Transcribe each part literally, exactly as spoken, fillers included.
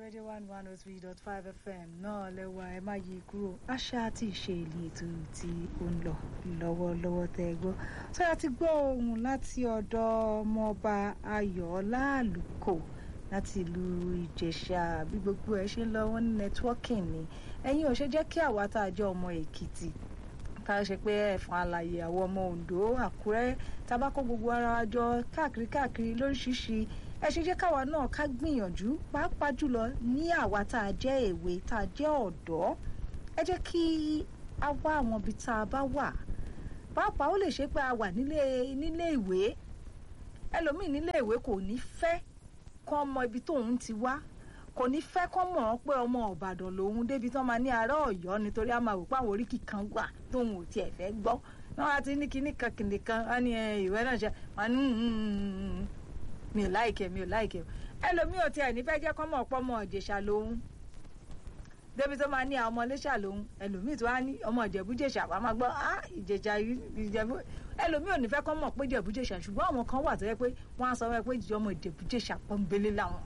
Radio one one oh three dot five F M náà lẹ́wà ẹ má yí kúrò àṣà àti ìṣe ìlú ètò tí ó ń lọ lọ́wọ́lọ́wọ́ tẹ́ ẹ gbọ́. tó yà ti gbọ́ ohùn láti ọ̀dọ̀ ọmọọba Ayọ̀ọ́lá Àlùkò láti ìlú Ìjẹ̀ṣà bí gbogbo ẹ ṣe ń lọ wọ́n ní networking ni ẹ̀yin ò ṣe jẹ́ kí àwa tá a jẹ́ ọmọ Èkìtì ká ṣe pé ẹ̀fọn àlàyé àwọn ọmọ Oǹdó Àkúrẹ́ tá bá kó gbogbo ara wa jọ káàkiri káàkiri lóríṣiríṣi ẹ ṣe jẹ́ káwa náà ká gbìyànjú pàápàá jùlọ ní àwa tá a jẹ́ èwe tá a jẹ́ ọ̀dọ́ ẹ jẹ́ kí a wá àwọn ibi tá a bá wà pàápàá ó lè ṣe pé a wà nílé nílé ìwé ẹlòmíì nílé ìwé kò ní fẹ́ kọ́ mọ ibi tóun ti wá kò ní fẹ́ kọ́ mọ̀ ọ́ pé ọmọ Ìbàdàn lòun débi tán máa ní ará Ọ̀yọ́ nítorí a máa wò pé àwọn oríkì kan wà tóun ò tiẹ̀ fẹ́ gbọ́ náà wá ti ní kinní kan kìnì kan á ní ìwé náà ṣe wá ní mi ò láìkẹ́ mi ò láìkẹ́ ẹlòmíì ò tiẹ̀ ní fẹ́ jẹ́ kọ́ mọ̀ ọ̀pọ̀ ọmọ Ìjẹ̀ṣà lòun débi tó máa ní àwọn ọmọ Iléṣà lòun ẹlòmíì tó wá ní ọmọ Ìjẹ̀bú-Jẹ̀ṣà wá máa gbọ́ á Ìjẹ̀ṣà Ìjẹ̀bú ẹlòmíì ò ní fẹ́ kọ́ mọ̀ pé Ìjẹ̀bú-Jẹ̀ṣà ṣùgbọ́n àwọn kan wà tó yẹ pé wọ́n á sọ wẹ́ pé ọmọ Ìjẹ̀bú-Jẹ̀ṣà pọ́nbélé làwọn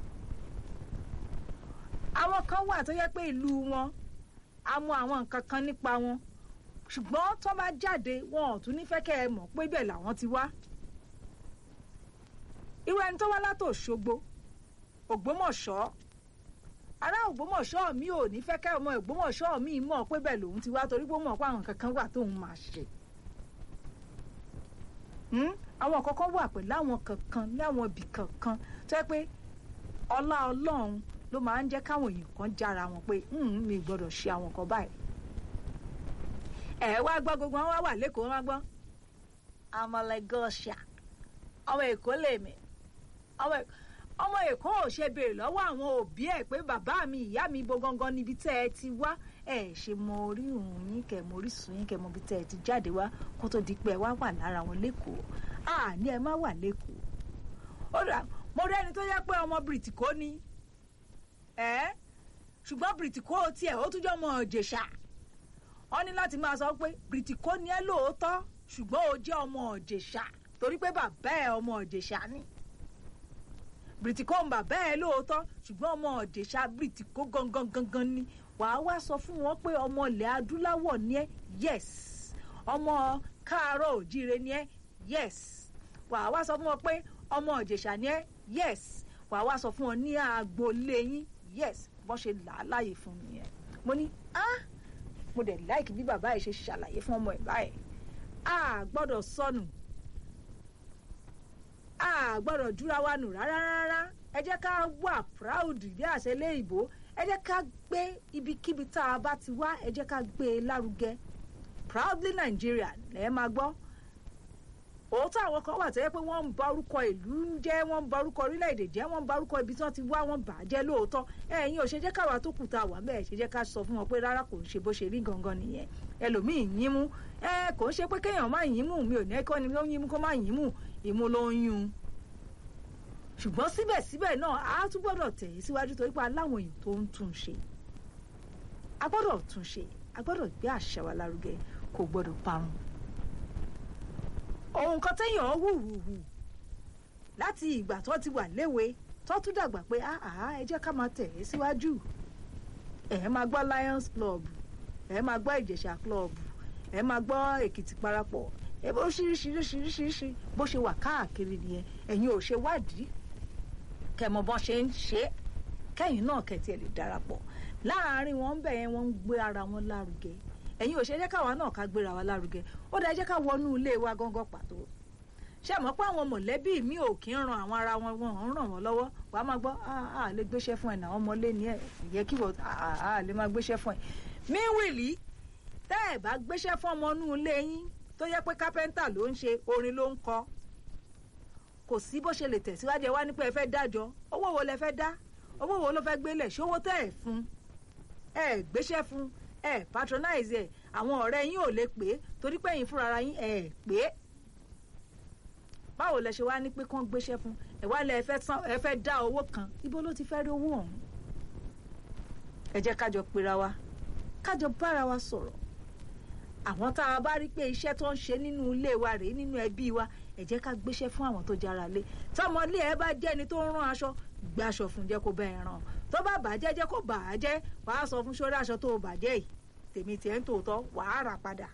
àwọn kan wà tó yẹ pé ìlú wọn á mọ àwọn nǹkan kan nípa wọn ṣùgbọ́n tó bá jáde wọn ò tún ní fẹ́ kẹ́ ẹ mọ̀ pé bẹ́ẹ̀ làwọn ti wá irú ẹni tó wá látò Òṣogbo Ògbómọ̀ṣọ́ ará Ògbómọ̀ṣọ́ mi ò ní fẹ́ kẹ́ ọmọ Ògbómọ̀ṣọ́ mi mọ̀ pé bẹ́ẹ̀ lòun ti wá torí pé ó mọ̀ pé àwọn nǹkan kan wà tóun máa ṣe àwọn kankan wà pẹ̀lú àwọn kankan ní àwọn ibì kankan tó yẹ pé ọlá Ọlọ́run ló máa ń jẹ́ káwọn èèyàn kan jára wọn pé mi gbọ́dọ̀ ṣe àwọn kan báyìí ẹ wá gbọ́ gbogbo wọn wá wà lẹ́kọ̀ọ́ wọn gbọ́ amọ̀lẹ́gọ́ṣà ọmọ Èkó lèmi ọmọ Èkó ò ṣe béèrè lọ́wọ́ àwọn òbí ẹ̀ pé bàbá mi ìyá mi bo gangan níbi tẹ́ ẹ ti wá ẹ ṣe mọ orí òun yín kẹ mọ orísun yín kẹ mọ ibi tẹ́ ẹ ti jáde wá kó tó di pé ẹ wá wà lára wọn lẹ́kọ̀ọ́ àní ẹ má wà lẹ́kọ̀ọ́ ó rà mo rí ẹni tó yẹ pé ọmọ Bìrìtìkó ni ẹ ṣùgbọ́n Bìrìtìkó tiẹ̀ ó tún jẹ́ ọmọ Ìjẹ̀ṣà wọ́n ní láti máa sọ pé Bìrìtìkó ni ẹ lóòótọ́ ṣùgbọ́n ó jẹ́ ọmọ Ìjẹ̀ṣà torí pé bàbá ẹ ọmọ Ìjẹ̀ṣà ni Bìrìtìkó ń bàbá ẹ lóòótọ́ ṣùgbọ́n ọmọ Ìjẹ̀ṣà Bìrìtìkó gangan gangan ni wàá wá sọ fún wọn pé ọmọ ilẹ̀ adúláwọ̀ ni ẹ yes ọmọ káàárọ̀ òjíire ni ẹ yes wàá wá sọ fún wọn pé ọmọ Ìjẹ̀ṣà ni ẹ yes wàá wá sọ fún wọn ní agboolé yín yes bọ́n ṣe là á láàyè fún mi yẹn mo ní ah mo dẹ̀ láìkí bí bàbá ẹ̀ ṣe ṣàlàyé fún ọmọ ẹ̀ báyìí a gbọ́dọ̀ sọnù a gbọ́dọ̀ júra wa nù rárá rárá ẹ jẹ́ ká wà proud bí àṣẹ ilé ìbò ẹ jẹ́ ká gbé ibikíbi tá a bá ti wá ẹ jẹ́ ká gbé e lárugẹ proudly Nigeria lẹ́ẹ̀ máa gbọ́ òótọ́ àwọn kan wà tó yẹ pé wọ́n ń ba orúkọ ìlú jẹ́ wọ́n ń ba orúkọ orílẹ̀-èdè jẹ́ wọ́n ń ba orúkọ ibi tí wọ́n ti wá wọ́n bà á jẹ́ lóòótọ́ ẹ̀yin ò ṣe jẹ́ káwa tó kù tá a wà bẹ́ẹ̀ ṣe jẹ́ ká sọ fún wọn pé rárá kò ń ṣe bó ṣe rí gangan nìyẹn ẹlòmíì yín mú ẹ kò ń ṣe pé kéèyàn má yín mú mi ò ní kọ́ ni ló ń yín mú kó má yín mú ìmú ló ń yún ṣùgbọ́n síbẹ̀síbẹ̀ náà a tún gbọ́dọ̀ tẹ̀ síwájú torí pé aláwọn èèyàn tó ń tún ṣe a gbọ́dọ̀ tún ṣe a gbọ́dọ̀ gbé àṣà wa lárugẹ kò gbọ́dọ̀ parun ohun kan téèyàn wùwùwù láti ìgbà tó ti wà léwe tó tún dàgbà pé àá ẹ jẹ́ ká máa tẹ̀ ẹ́ síwájú ẹ máa gbọ́ Lions Club ẹ máa gbọ́ Ìjẹ̀ṣà Club ẹ máa gbọ́ Èkìtì Parapọ̀ ẹ bó ṣíríṣiríṣiríṣiríṣi bó ṣe wà káàkiri nìyẹn ẹ̀yin ò ṣe wádìí kẹmọ bọ́n ṣe ń ṣe kẹ́yìn náà kẹ̀tì ẹ̀ lè darapọ̀ láàárín wọn bẹ̀ yẹn wọ́n ń gbé ara wọn lárugẹ ẹ̀yin ò ṣe jẹ́ káwa náà ká gbéra wa lárugẹ ó dáa jẹ́ ká wọnú ilé wa gángan pàtó ṣé mọ̀ pé àwọn mọ̀lẹ́bí mi ò kí ń ran àwọn ara wọn wọn ń ràn wọ́n lọ́wọ́ wàá máa gbọ́ a lè gbéṣẹ́ fún ẹ̀ náà ọmọlé ni ẹ̀ yẹ kí wọ́n a lè máa gbéṣẹ́ fún ẹ̀ míwìlì tẹ́ ẹ̀ bá gbéṣẹ́ fún ọmọ inú ilé yín tó yẹ pé kápẹ́ńtà ló ń ṣe orin ló ń kọ kò sí bó ṣe lè tẹ̀síwájú ẹ wá ní pé ẹ fẹ́ dájọ́ owó wo lẹ fẹ́ dá owó wo ló fẹ́ gbélé ṣówó tẹ́ ẹ̀ fún ẹ gbéṣẹ́ fún ẹ patronize ẹ àwọn ọ̀rẹ́ yín ò lè pé torí pé ẹ̀yin fúnra yín ẹ pé báwo lẹ ṣe wá ní pé kán gbéṣẹ́ fún ẹ wá lẹ ẹ fẹ́ dá owó kan ibo ló ti fẹ́ rí owó ọ̀hún ẹ jẹ́ kájọ pera wa kájọ bára wa sọ̀rọ̀ àwọn tá a bá rí pé iṣẹ́ tó ń ṣe nínú ilé wa rèé nínú ẹbí wa ẹ jẹ́ ká gbéṣẹ́ fún àwọn tó jára lé tọmọ ilé ẹ bá jẹ́ ẹni tó ń rán aṣọ gbàṣọ fún jẹ́ kó bẹ́ẹ̀ ràn tó bá bàjẹ́ jẹ́ kó bàjẹ́ wàá sọ fún sórí aṣọ tó bàjẹ́ yìí tèmi tiẹ̀ ń tòótọ́ wàá rà padà.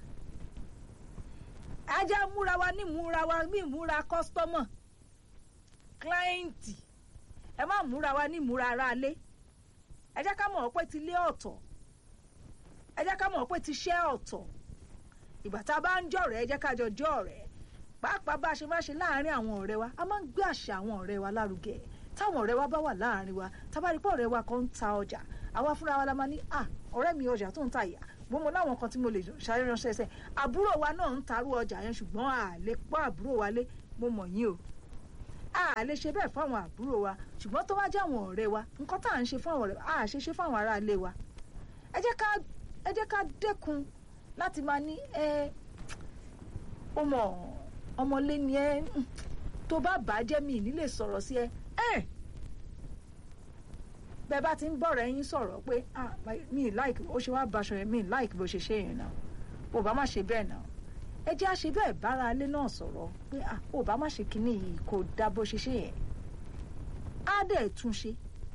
ajá múra wa ní múra wa ní múra kọ́sítọ́mọ̀ kíláyìntì ẹ má múra wa ní múra ara lé ẹ jẹ́ ká mọ̀ pé ti lé ọ̀tọ̀ ẹ jẹ́ ká mọ̀ pé ti ṣẹ́ ọ̀tọ̀ ìgbà tá a bá ń jọ̀rẹ́ ẹ jẹ́ ká jọ jọ̀rẹ́ pàápàá bá a ṣe máa ṣe láàárín àwọn ọ̀rẹ́ wa a máa ń gbé àṣà àwọn ọ̀rẹ́ wa lárugẹ táwọn ọ̀rẹ́ wa bá wà láàárín wa tábàrí pé ọ̀rẹ́ wa kan ń ta ọjà àwa fúnra wa la máa ní à ọ̀rẹ́ mi ọjà tó ń ta ìyá mo mọ láwọn kan tí mo lè ṣàyẹ̀ ránṣẹ́ ẹsẹ̀ àbúrò wa náà ń tarú ọjà yẹn ṣùgbọ́n a lè pọ́ àbúrò wa lé mo mọ̀ yín o a lè ṣe bẹ́ẹ̀ fáwọn àbúrò wa ṣùgbọ́n tó bá jẹ́ àwọn ọ̀rẹ́ wa nǹkan tá à ń ṣe fáwọn ọ̀rẹ́ a ṣe ṣe fáwọn ará ilé wa ẹ jẹ́ ká ẹ jẹ́ ká dẹ́kun láti máa ní ẹ ọmọ ọmọlé ni ẹ tó bá bàjẹ́ mi ní lè sọ̀rọ̀ sí ẹ ẹ bẹ́ẹ̀ bá ti ń bọ̀rọ̀ ẹyin sọ̀rọ̀ pé ah mi like ó ṣe wá baṣọ yẹn mi like bó ṣe ṣe yẹn náà ò bá má ṣe bẹ́ẹ̀ náà ẹ jẹ́ àṣẹ bẹ́ẹ̀ bára ilé náà sọ̀rọ̀ pé ah ò bá má ṣe kinní yìí kò dá bó ṣe ṣe yẹn á dẹ̀ tún ṣe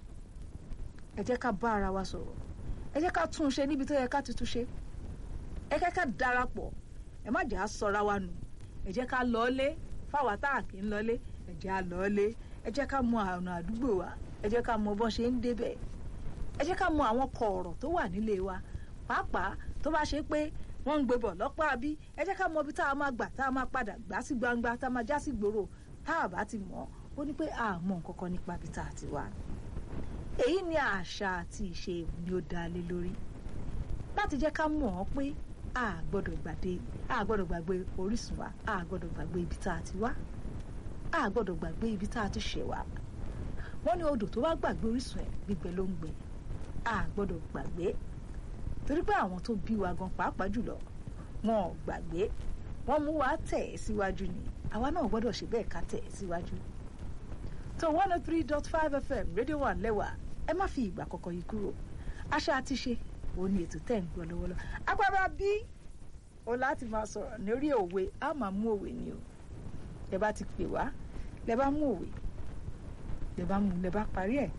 ẹ jẹ́ ká bá ara wa sọ̀rọ̀ ẹ jẹ́ ká tún ṣe níbi tó yẹ ká ti tún ṣe ẹ jẹ́ ká darapọ̀ ẹ má jẹ́ à sọra wa nù ẹ jẹ́ ká lọ́ọ́lé fáwa tá à kì í lọ́ọ́lé ẹ jẹ́ à lọ́ọ́lé ẹ jẹ́ ká mọ ọ̀nà àdúgbò wa ẹ jẹ́ ká mọ bọ́n ṣe ń débẹ̀ ẹ jẹ́ ká mọ àwọn kọ̀ọ̀rọ̀ tó wà nílé wa pàápàá tó bá ṣe pé wọ́n ń gbé bọ̀ lọ́pọ̀ àbí ẹ jẹ́ ká mọ ibi tá a máa gbà tá a máa padà gbà sí gbangba tá a máa já sí gbòòrò tá a bá ti mọ̀ ó ní pé a mọ̀ nǹkan kan nípa ibi tá a ti wà èyí ni àṣà àti ìṣe ni ó dá lé lórí láti jẹ́ ká mọ̀ ọ́ pé a gbọ́dọ̀ gbàgbé a gbọ́dọ̀ gbàgbé orísun wa a gbọ́dọ̀ gbàgbé ibi tá a ti wá a gbọ́dọ̀ gbàgbé ibi tá a ti ṣẹ̀ wá wọ́n ní odò tó bá gbàgbé orísun ẹ̀ gbígbẹ ló ń gbẹ a gbọ́dọ̀ gbàgbé torí pé àwọn tó bí wa gan pàápàá jùlọ wọn ò gbàgbé wọ́n mú wa tẹ̀ ẹ́ síwájú ni àwa náà gbọ́dọ̀ ṣe bẹ́ẹ̀ ká tẹ̀ ẹ́ síwájú. tó one oh three dot five F M rédíò wà lẹ́wà ẹ má fi ìgbà kọ̀ọ̀kan yìí kúrò àṣà àti ṣe òun ni ètò tẹ̀ ń gbọ́ lọ́wọ́lọ́ agbára bí o láti máa sọ̀rọ̀ lórí òwe a máa mú òwe ni o ẹ bá ti pè wá lẹ bá mú òwe lẹ bá mú lẹ bá parí ẹ̀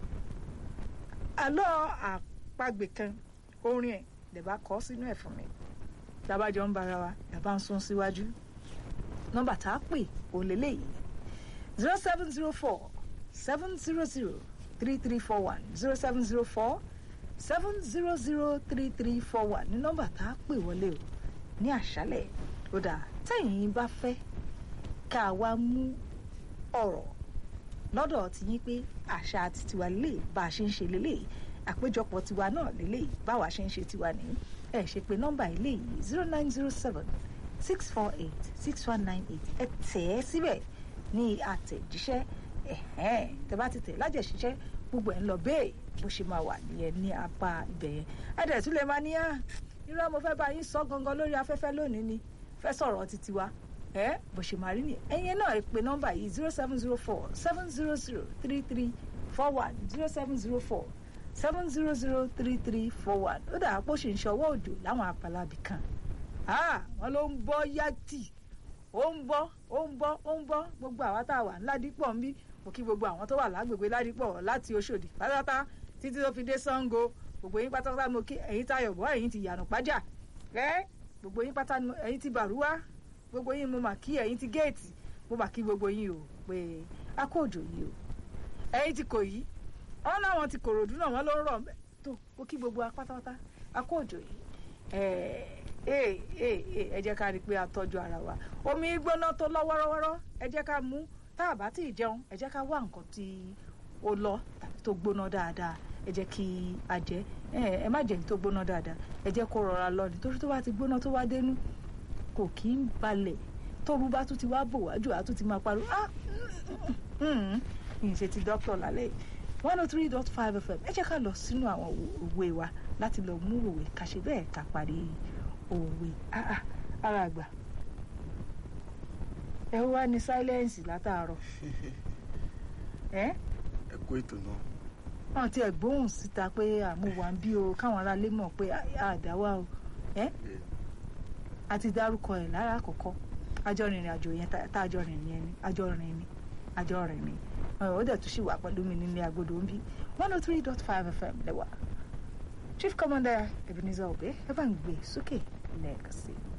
àlọ́ àpagbè kan orin ẹ̀ lẹ bá kọ sínú ẹ̀ fún mi dábàjọ ń bára wa dábà ń sún síwájú nọ́mbà tá a pè ò lélẹ́yìí zero seven zero four seven zero zero three three four one zero seven zero four seven zero zero three three four one ní nọ́mbà tá a pè wọlé o ní àṣálẹ́ ó dáa tẹ̀yin bá fẹ́ ká wá mú ọ̀rọ̀ lọ́dọ̀ tí yín pé àṣà àti tiwa lélẹ̀ bá a ṣe ń ṣe lélẹ̀ àpéjọpọ̀ tiwa náà lélẹ̀ báwa ṣe ń ṣe tiwa ní ẹ ṣe pé nọ́mbà ilé yìí zero nine zero seven six four eight six one nine eight ẹ tẹ̀ ẹ́ síbẹ̀ ní àtẹ̀jíṣẹ́ ẹ̀hẹ́n tẹ́ bá ti tẹ̀ lájẹ̀ṣiṣẹ́ gbogbo ẹ̀ ń lọ bẹ́ẹ̀ bó ṣe máa wà nìyẹn ní apá ibẹ̀ yẹn ẹ dẹ̀ tún lè máa ní á irọ́ mo fẹ́ bá yín sọ gangan lórí afẹ́fẹ́ lónìí ni fẹ́ sọ̀rọ̀ títí wa ẹ bó ṣe máa rí ni ẹ̀yin náà ẹ pè nọ́mbà yìí zero seven zero four seven zero zero three three four one zero seven zero four seven zero zero three three four one ó dà pọ̀ ṣe ń ṣọwọ́ òjò láwọn apàlábì kan wọ́n ló ń bọ́ yàtì ó ń bọ́ ó ń bọ́ ó ń bọ́ gbogbo àwa tá a wà ńládìpọ̀ ń bí mo kí gbogbo àwọn tó wà lágbègbè ládìpọ̀ láti Òṣòdì pátápátá títí tó fi dé Ṣàngó gbogbo yín pátápátá mo kí ẹ̀yin Táyọ̀ bọ́ ẹ̀yin ti Yànà Pájà ẹ́ gbogbo yín pátá ẹ̀yin ti Bàrúwá gbogbo yín mo mà kí ẹ̀yin ti Géètì mo mà kí gbogbo yín o pé a kó òjò yìí o ẹ̀yin ti Kòyí wọn láwọn ti Kòròdú náà wọn ló ń rọ̀ tó mo kí gbogbo wa pátápátá a kó òjò yìí ẹ ẹ ẹ jẹ́ ká rí i pé a tọ́jú ara wa omi gbóná tó lọ wọ́rọ́wọ́rọ́ ẹ jẹ́ ká mú tá a bá tí ì jẹun ẹ jẹ́ ká wá nǹkan tí ó lọ tàbí tó gbóná dáadáa ẹ jẹ́ kí a jẹ ẹ má jẹ́ ní tó gbóná dáadáa ẹ jẹ́ kó rọra lọ nítorí tó bá ti gbóná tó wá dénú kò kí ń balẹ̀ tóru bá tún ti wá bò wájú àá tún ti máa pariwo ah ìṣe ti dókítà lálẹ́ one oh three dot five F M ẹ jẹ́ ká lọ sínú àwọn òwe wa láti lọ mú òwe ká ṣe bẹ́ẹ̀ ká parí òwe ara àgbà ẹ wá ní sáílẹ́ǹsì látàárọ̀ ẹ ẹ kó ètò náà wọn ti ẹ gbóhùn síta pé àmúwà ń bí o káwọn aráalé mọ̀ pé àdáwà o ẹ àti dárúkọ ẹ lára àkọ́kọ́ àjọ rìnrìn àjò yẹn tá àjọ rìn yẹn ni àjọ rìn ni àjọ rìn ni ó dẹ̀ tún sì wà pẹ̀lú mi nílé agodo ń bí one oh three dot five F M lẹ́wà Chief Commander Ebenezer Obey ẹ bá ń gbé sókè lẹ́ẹ̀kan sí i.